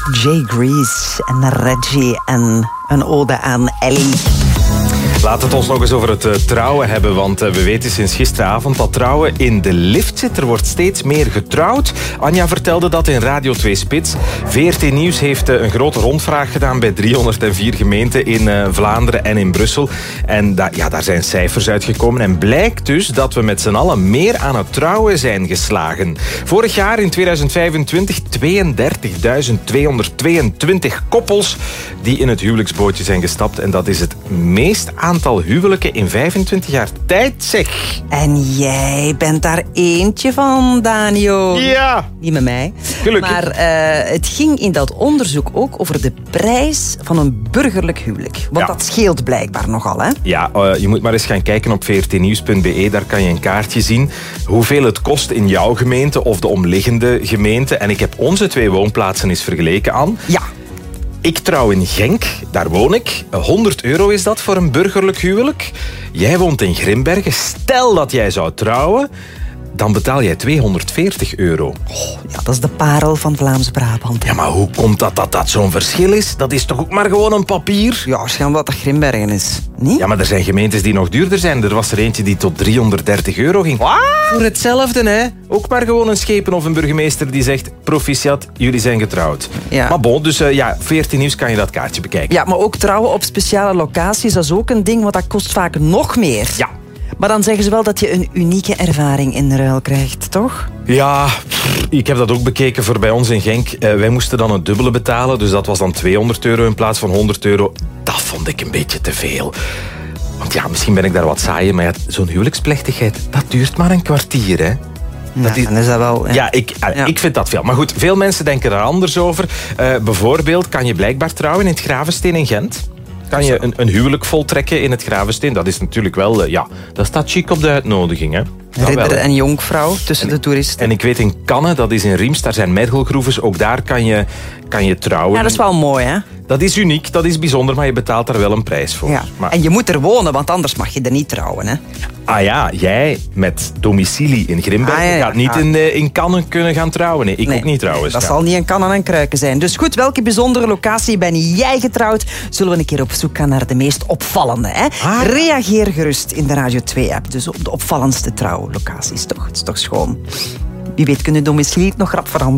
Jay Grease en Reggie en een ode aan Ellie. Laat het ons nog eens over het trouwen hebben, want we weten sinds gisteravond dat trouwen in de lift zit. Er wordt steeds meer getrouwd. Anja vertelde dat in Radio 2 Spits. VRT Nieuws heeft een grote rondvraag gedaan bij 304 gemeenten in Vlaanderen en in Brussel. En daar zijn cijfers uitgekomen. En blijkt dus dat we met z'n allen meer aan het trouwen zijn geslagen. Vorig jaar, in 2025, 32.222 koppels die in het huwelijksbootje zijn gestapt. En dat is het meest aantal huwelijken in 25 jaar tijd, zeg. En jij bent daar eentje van, Daniel. Ja. Niet met mij. Gelukkig. Maar het ging in dat onderzoek ook over de prijs van een burgerlijk huwelijk. Want dat scheelt blijkbaar nogal, hè? Ja, je moet maar eens gaan kijken op vrtnieuws.be. Daar kan je een kaartje zien hoeveel het kost in jouw gemeente of de omliggende gemeente. En ik heb onze 2 woonplaatsen eens vergeleken, Anne. Ja. Ik trouw in Genk, daar woon ik. €100 is dat voor een burgerlijk huwelijk. Jij woont in Grimbergen. Stel dat jij zou trouwen, dan betaal jij €240. Ja, dat is de parel van Vlaams-Brabant. Ja, maar hoe komt dat zo'n verschil is? Dat is toch ook maar gewoon een papier? Ja, waarschijnlijk dat Grimbergen is. Niet? Ja, maar er zijn gemeentes die nog duurder zijn. Er was er eentje die tot €330 ging. Wat? Voor hetzelfde, hè? Ook maar gewoon een schepen of een burgemeester die zegt: proficiat, jullie zijn getrouwd. Ja. Maar bon, dus VRT Nieuws kan je dat kaartje bekijken. Ja, maar ook trouwen op speciale locaties, dat is ook een ding, want dat kost vaak nog meer. Ja. Maar dan zeggen ze wel dat je een unieke ervaring in de ruil krijgt, toch? Ja, ik heb dat ook bekeken voor bij ons in Genk. Wij moesten dan het dubbele betalen, dus dat was dan €200 in plaats van €100. Dat vond ik een beetje te veel. Want ja, misschien ben ik daar wat saai, maar ja, zo'n huwelijksplechtigheid, dat duurt maar een kwartier, hè. Dan is dat wel... Ja, ik vind dat veel. Maar goed, veel mensen denken er anders over. Bijvoorbeeld kan je blijkbaar trouwen in het Gravensteen in Gent. Kan je een huwelijk voltrekken in het Gravensteen. Dat is natuurlijk wel... dat staat chic op de uitnodiging, hè. Ridder en jonkvrouw tussen de toeristen. En ik weet in Canne, dat is in Riems, daar zijn mergelgroeves. Ook daar kan je trouwen. Ja, dat is wel mooi, hè? Dat is uniek, dat is bijzonder, maar je betaalt daar wel een prijs voor. Ja. Maar... En je moet er wonen, want anders mag je er niet trouwen, hè? Ah ja, jij met domicilie in Grimbergen gaat niet in Canne kunnen gaan trouwen. Nee, ik ook niet trouwens. Dat zal niet in kannen en kruiken zijn. Dus goed, welke bijzondere locatie ben jij getrouwd? Zullen we een keer op zoek gaan naar de meest opvallende, hè? Reageer gerust in de Radio 2-app. Dus op de opvallendste trouwlocaties, toch? Het is toch schoon. Wie weet kunnen domicilie nog rap veranderen.